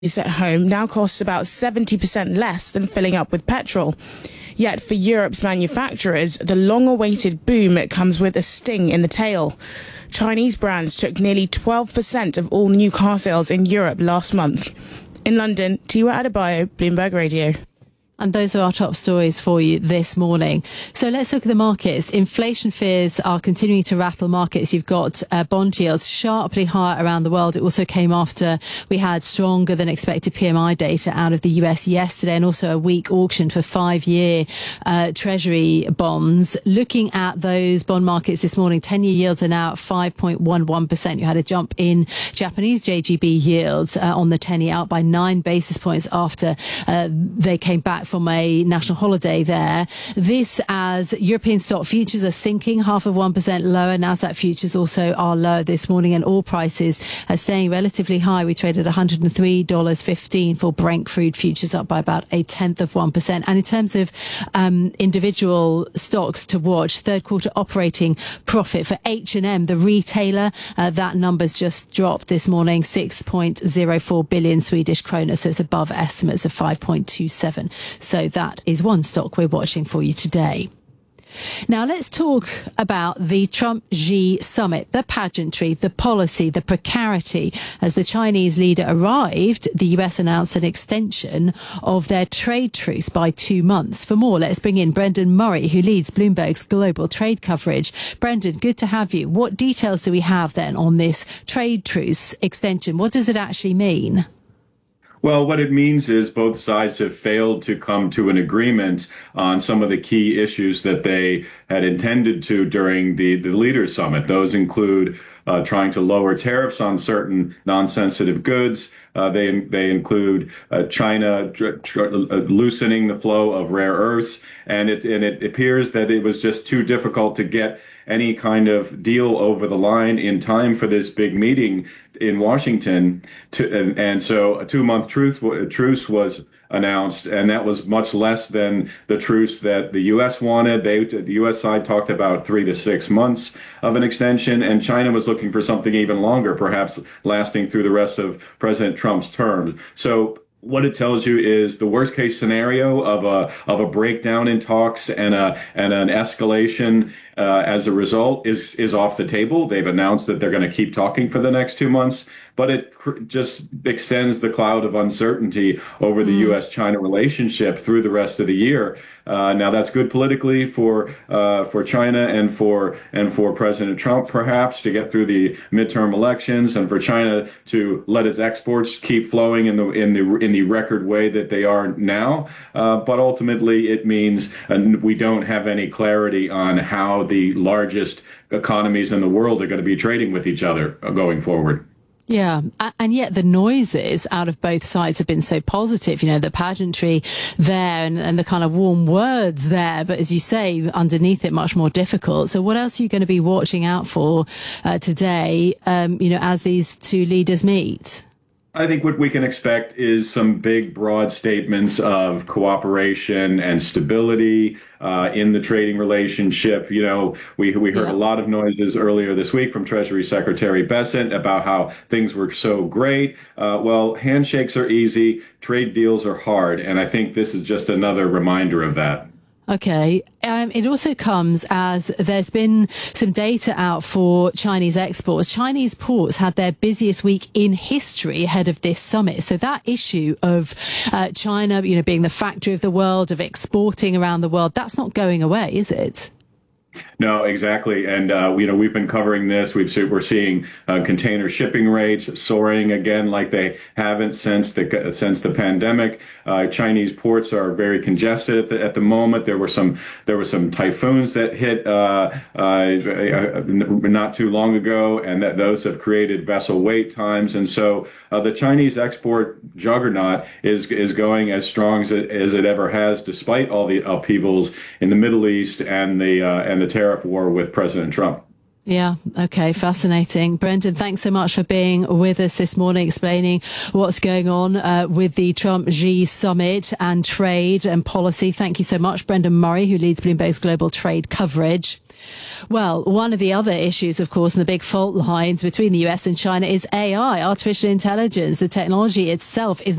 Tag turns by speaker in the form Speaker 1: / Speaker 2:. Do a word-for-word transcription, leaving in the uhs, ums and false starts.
Speaker 1: at home now costs about seventy percent less than filling up with petrol. Yet for Europe's manufacturers, the long-awaited boom comes with a sting in the tail. Chinese brands took nearly twelve percent of all new car sales in Europe last month. In London, Tiwa Adebayo, Bloomberg Radio.
Speaker 2: And those are our top stories for you this morning. So let's look at the markets. Inflation fears are continuing to rattle markets. You've got uh, bond yields sharply higher around the world. It also came after we had stronger than expected P M I data out of the U S yesterday, and also a weak auction for five-year uh, Treasury bonds. Looking at those bond markets this morning, ten-year yields are now at five point one one percent. You had a jump in Japanese J G B yields uh, on the ten-year, out by nine basis points after uh, they came back from a national holiday there. This as European stock futures are sinking half of one percent lower. Nasdaq futures also are lower this morning, and oil prices are staying relatively high. We traded one hundred three dollars fifteen for Brent crude futures, up by about a tenth of one percent. And in terms of um, individual stocks to watch, third quarter operating profit for H and M, the retailer, uh, that number's just dropped this morning, six point zero four billion Swedish krona, so it's above estimates of five point two seven. So that is one stock we're watching for you today. Now let's talk about the Trump-Xi summit, the pageantry, the policy, the precarity. As the Chinese leader arrived, the U S announced an extension of their trade truce by two months. For more, let's bring in Brendan Murray, who leads Bloomberg's global trade coverage. Brendan, good to have you. What details do we have then on this trade truce extension? What does it actually mean?
Speaker 3: Well, what it means is both sides have failed to come to an agreement on some of the key issues that they had intended to during the, the Leaders Summit. Those include uh, trying to lower tariffs on certain non-sensitive goods. Uh, they they include uh, China dr- tr- loosening the flow of rare earths, and it and it appears that it was just too difficult to get any kind of deal over the line in time for this big meeting in Washington. To, and, and so a two-month truce, truce was announced, and that was much less than the truce that the U S wanted. They, the U S side talked about three to six months of an extension, and China was looking for something even longer, perhaps lasting through the rest of President Trump's term. So what it tells you is the worst case scenario of a of a breakdown in talks and a and an escalation uh, as a result is is off the table. They've announced that they're going to keep talking for the next two months, but it cr- just extends the cloud of uncertainty over the mm. U S China relationship through the rest of the year. Uh, now that's good politically for uh, for China and for and for President Trump, perhaps, to get through the midterm elections, and for China to let its exports keep flowing in the in the in the record way that they are now. Uh, but ultimately, it means uh, we don't have any clarity on how the largest economies in the world are going to be trading with each other going forward.
Speaker 2: Yeah, and yet the noises out of both sides have been so positive, you know, the pageantry there and, and the kind of warm words there. But as you say, underneath it, much more difficult. So what else are you going to be watching out for uh, today, um, you know, as these two leaders meet?
Speaker 3: I think what we can expect is some big, broad statements of cooperation and stability uh, in the trading relationship. You know, we we heard yeah. a lot of noises earlier this week from Treasury Secretary Bessent about how things were so great. Uh, well, handshakes are easy, trade deals are hard, and I think this is just another reminder of that.
Speaker 2: Okay. Um, it also comes as there's been some data out for Chinese exports. Chinese ports had their busiest week in history ahead of this summit. So that issue of uh, China, you know, being the factory of the world, of exporting around the world, that's not going away, is it?
Speaker 3: No, exactly. And, uh, you know, we've been covering this. We've we're seeing uh, container shipping rates soaring again like they haven't since the since the pandemic. Uh, Chinese ports are very congested at the, at the moment. There were some there were some typhoons that hit uh, uh, not too long ago, and that those have created vessel wait times. And so uh, the Chinese export juggernaut is is going as strong as it, as it ever has, despite all the upheavals in the Middle East and the uh, and the tariff war with President Trump.
Speaker 2: Yeah. Okay. Fascinating. Brendan, thanks so much for being with us this morning, explaining what's going on uh, with the Trump-Xi summit and trade and policy. Thank you so much, Brendan Murray, who leads Bloomberg's global trade coverage. Well, one of the other issues, of course, and the big fault lines between the U S and China is A I, artificial intelligence. The technology itself is